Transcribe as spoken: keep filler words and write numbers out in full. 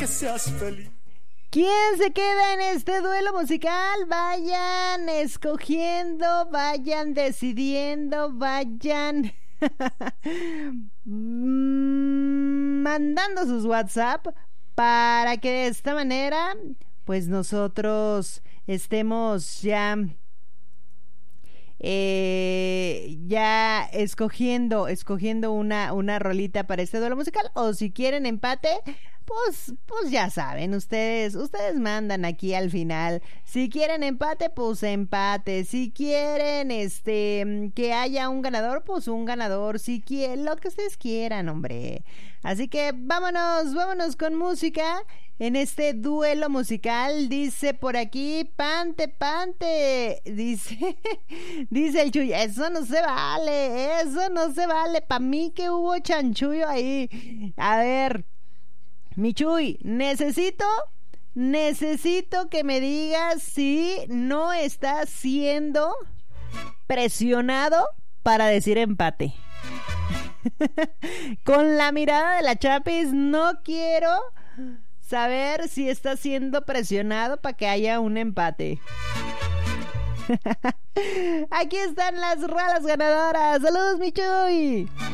que seas feliz. ¿Quién se queda en este duelo musical? Vayan escogiendo, vayan decidiendo, vayan mandando sus WhatsApp para que de esta manera pues nosotros estemos ya eh, ya escogiendo escogiendo una, una rolita para este duelo musical, o si quieren empate, Pues, pues ya saben, ustedes, ustedes mandan aquí al final. Si quieren empate, pues empate. Si quieren, este, que haya un ganador, pues un ganador. Si quieren, lo que ustedes quieran, hombre. Así que vámonos, vámonos con música. En este duelo musical, dice por aquí, pante, pante. Dice, dice el Chuy, eso no se vale, eso no se vale. Pa' mí que hubo chanchullo ahí. A ver, Michuy, necesito, necesito que me digas si no estás siendo presionado para decir empate. Con la mirada de la Chapis, no quiero saber si estás siendo presionado para que haya un empate. Aquí están las ralas ganadoras. Saludos, Michuy.